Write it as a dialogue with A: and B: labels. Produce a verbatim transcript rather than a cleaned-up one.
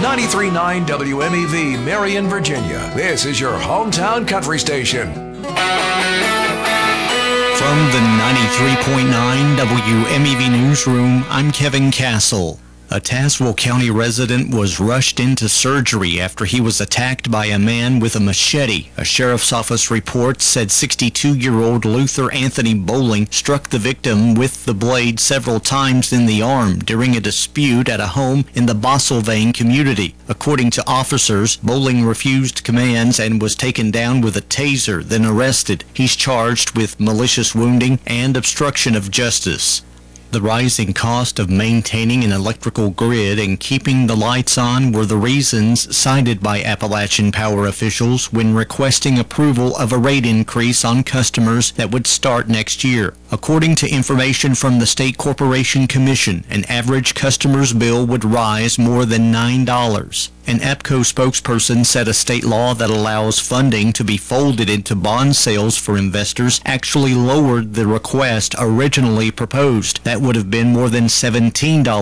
A: ninety-three point nine W M E V, Marion, Virginia. This is your hometown country station.
B: From the ninety-three point nine W M E V Newsroom, I'm Kevin Castle. A Tazewell County resident was rushed into surgery after he was attacked by a man with a machete. A sheriff's office report said sixty-two-year-old Luther Anthony Bowling struck the victim with the blade several times in the arm during a dispute at a home in the Bosselvane community. According to officers, Bowling refused commands and was taken down with a taser, then arrested. He's charged with malicious wounding and obstruction of justice. The rising cost of maintaining an electrical grid and keeping the lights on were the reasons cited by Appalachian Power officials when requesting approval of a rate increase on customers that would start next year. According to information from the State Corporation Commission, an average customer's bill would rise more than nine dollars. An EPCO spokesperson said a state law that allows funding to be folded into bond sales for investors actually lowered the request originally proposed. That would have been more than seventeen dollars